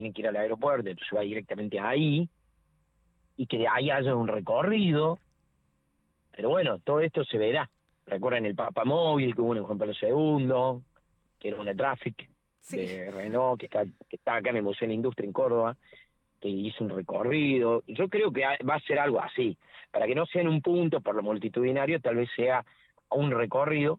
tiene que ir al aeropuerto, entonces va directamente ahí, y que de ahí haya un recorrido. Pero bueno, todo esto se verá. Recuerden el Papamóvil, que hubo en Juan Pablo II, que era una Traffic Sí. de Renault, que está acá en el Museo de la Industria en Córdoba, que hizo un recorrido. Yo creo que va a ser algo así, para que no sea en un punto por lo multitudinario, tal vez sea un recorrido,